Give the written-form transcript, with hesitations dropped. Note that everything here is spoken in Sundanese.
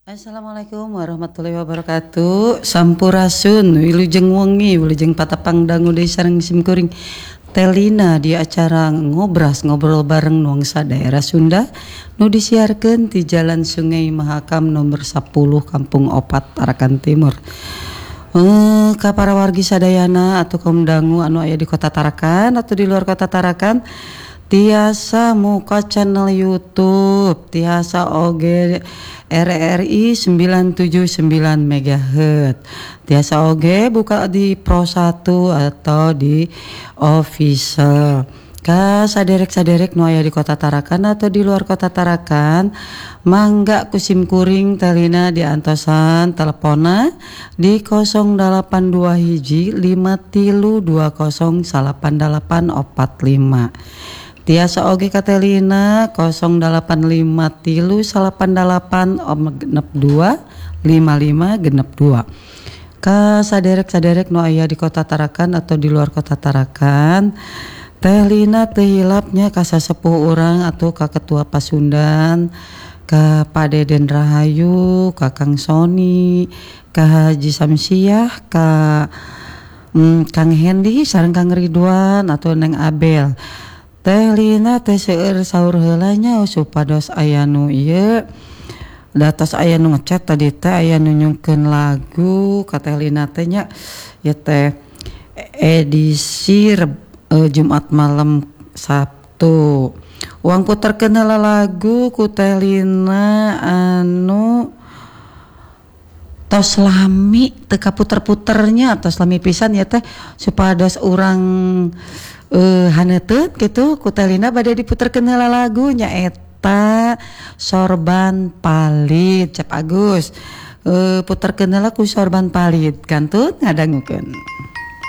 Assalamualaikum warahmatullahi wabarakatuh. Sampurasun, wilujeng wengi, wilujeng patapang dangu deui sareng simkuring Telina di acara ngobrol bareng nuangsa daerah Sunda nu disiarkeun ti Jalan Sungai Mahakam nomor 10 Kampung Opat Tarakan Timur. Ka para wargi sadayana atau kaum dangu anu aya di Kota Tarakan atau di luar Kota Tarakan, tiasa muka channel YouTube, tiasa oge RRI 979 MHz, tiasa oge buka di Pro 1 atau di official. Ka saderek-saderek nu aya di Kota Tarakan atau di luar Kota Tarakan, mangga kusim kuring Telina diantosan telepona di 082 hiji 53208845. Tiasa oge Katelina 0853886255 Ka saderek-saderek nu aya di Kota Tarakan atau di luar Kota Tarakan, Telina teu hilapnya ka sasepuh urang atau ka Ketua Pasundan, ka Padeden Rahayu, ka Kang Soni, ka Haji Samsiah, ka Kang Hendi sareng Kang Ridwan atau Neng Abel. Telina teh seueur saur heula nya supados aya nu ieu datos aya nu ngechat tadi teh aya nu nyungkeun lagu ka Telina teh nya ya teh edisi Jumat malam Sabtu. Uang puterkeun heula lagu ku Telina anu tos lami teu kaputer-puternya tos lami pisan ya teh supados urang haneuteut gitu ku Telina bade diputerkeun heula lagu nyaeta Sorban Palit Cep Agus. Puterkeun heula ku Sorban Palit kantun ngadangukeun.